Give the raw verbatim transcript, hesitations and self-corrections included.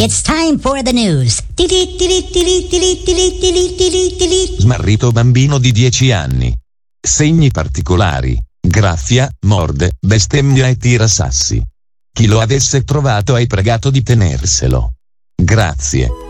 It's time for the news. Smarrito bambino di dieci anni. Segni particolari. Graffia, morde, bestemmia e tira sassi. Chi lo avesse trovato hai pregato di tenerselo. Grazie.